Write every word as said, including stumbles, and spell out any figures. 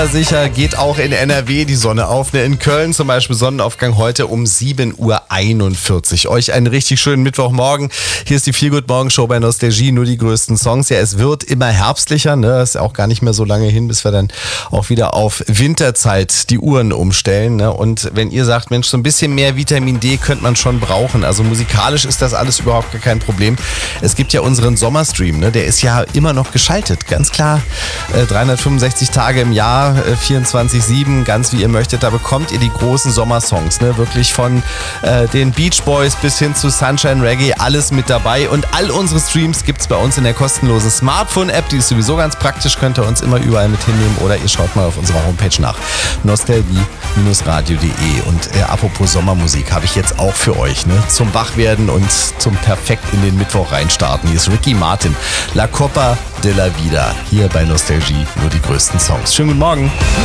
Sicher geht auch in N R W die Sonne auf. In Köln zum Beispiel Sonnenaufgang heute um sieben Uhr einundvierzig. Euch einen richtig schönen Mittwochmorgen. Hier ist die Feel Good Morgen Show bei Nostalgie. Nur die größten Songs. Ja, es wird immer herbstlicher. Ne? Ist auch gar nicht mehr so lange hin, bis wir dann auch wieder auf Winterzeit die Uhren umstellen. Ne? Und wenn ihr sagt, Mensch, so ein bisschen mehr Vitamin D könnte man schon brauchen. Also musikalisch ist das alles überhaupt gar kein Problem. Es gibt ja unseren Sommerstream. Ne? Der ist ja immer noch geschaltet. Ganz klar. Äh, dreihundertfünfundsechzig Tage im Jahr. vierundzwanzig sieben, ganz wie ihr möchtet, da bekommt ihr die großen Sommersongs, ne? Wirklich von äh, den Beach Boys bis hin zu Sunshine Reggae, alles mit dabei und all unsere Streams gibt's bei uns in der kostenlosen Smartphone-App, die ist sowieso ganz praktisch, könnt ihr uns immer überall mit hinnehmen oder ihr schaut mal auf unserer Homepage nach, nostalgie radio punkt de. Und äh, apropos Sommermusik, habe ich jetzt auch für euch, ne? Zum Wachwerden und zum perfekt in den Mittwoch reinstarten. Hier ist Ricky Martin, La Copa de la Vida, hier bei Nostalgie, nur die größten Songs. Schönen guten Morgen.